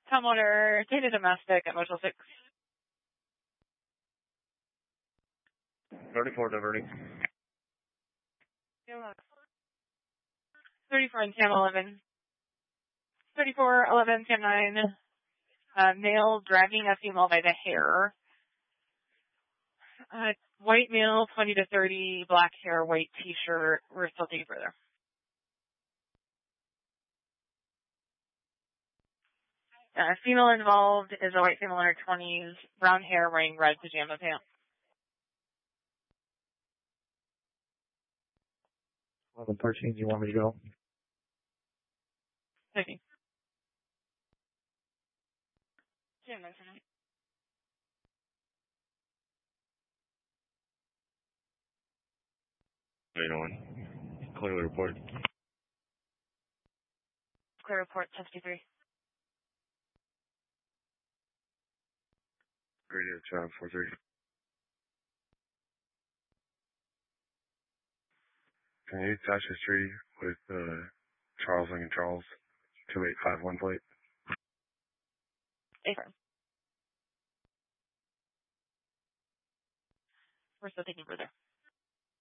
Homeowner, data domestic at Motel 6. 34 diverting. 34 and Tam 11. 34, 11, Tam 9. Male dragging a female by the hair. White male, 20 to 30, black hair, white t-shirt. We're still taking further. Female involved is a white female in her 20s, brown hair, wearing red pajama pants. 1113, do you want me to go? Okay. How you doing? Clearly report. Clear report, 63. Radio channel 43. Can you attach history with Charles Lincoln Charles 2851 plate? Affirm. We're still taking further.